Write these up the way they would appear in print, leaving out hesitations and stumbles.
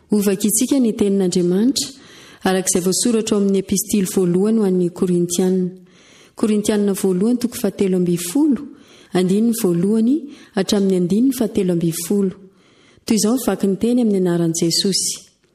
ovaka itsika ny tenin'Andriamanitra arak'izay voasoratra ao amin'ny epistily voalohany ho an'ny Korintianina voalohany 7:20 andininy voalohany hatramin'ny 7:20. Toy izao vaky ny teny amin'ny anaran'i Jesosy.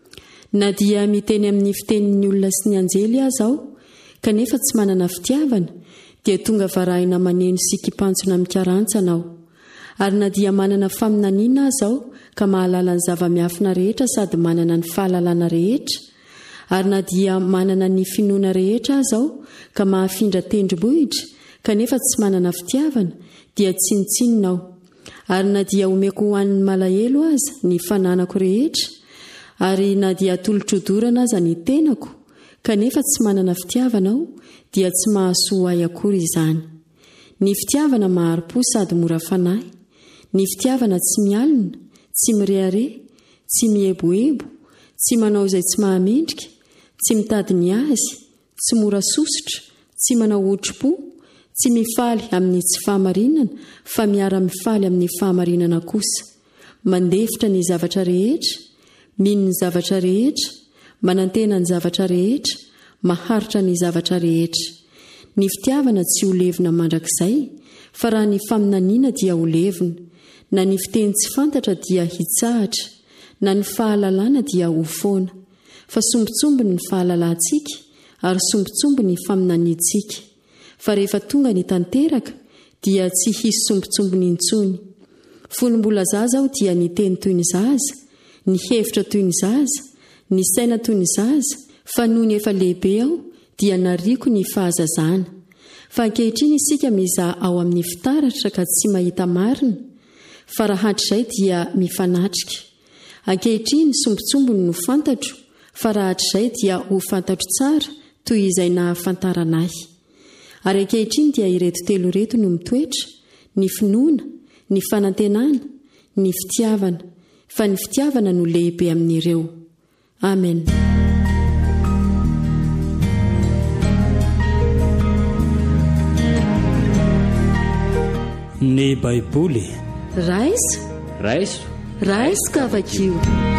Na dia miteny amin'ny fitenin'ny olona sy ny anjely aza aho, kanefa tsy manana fitiavana, dia tonga varahina maneno sy kipantsona mikarantsana aho. Ary na dia manana faminaniana aza aho, ka mahalala ny zava-miafina rehetra sady manana ny fahalalana rehetra. Ary na dia manana ny finoana rehetra aza aho, ka mahafindra tendrombohitra, kanefa tsy manana fitiavana, dia tsinitsinina aho. Ary na dia omeko ho an'ny malahelo aza ny fananako rehetra, ary na dia atolotrodorana aza ny tenako, kanefa tsy manana fitiavana aho, dia tsy mahasoa ahy akory izany. Ny fitiavana maharo-po sady mora fanahy. Ny fitiavana tsy mialina, tsy mirehare, tsy mieboebo, tsy manao izay tsy mahamendrika, tsy mitady ny azy, tsy mora sosotra, tsy manao otro-po, tsy mifaly amin'ny tsy fahamarinana, fa miara-mifaly amin'ny fahamarinana kosa. Mandefitra ny zavatra rehetra, mino ny zavatra rehetra, manantena ny zavatra rehetra, maharitra ny zavatra rehetra. Ny fitiavana tsy ho levina mandrakizay, fa raha ny faminaniana dia ho levina. Na ny fiteny tsy fantatra dia hitsahatra, na ny fahalalana dia ho foana. Fa sombitsombiny ny fahalalantsika, ary sombitsombiny ny faminaniantsika. Fa rehefa tonga ny tanteraka, dia tsy hisy sombitsombiny intsony. Fonombola zaza aho dia ny teny toy ny zaza, ny hevitra toy ny zaza, ny saina toy ny zaza, fa noho ny efa lehibe aho, dia nariko ny fahazazana. Fa ankehitriny isika mizaha ao amin'ny fitaratra ka tsy mahita marina, fa raha hatr'izay dia mifanatrika. Ankehitriny sombitsombony no fantatro, fa raha hatr'izay dia ho fantatro tsara toy izay nahafantaranay. Ary ankehitriny dia ireto telo reto no mitoetra: ny finoana, ny fanantenana, ny fitiavana. Fa ny fitiavana no lehibe amin'ireo. Amen. Ny Baiboly raiso ka vakio.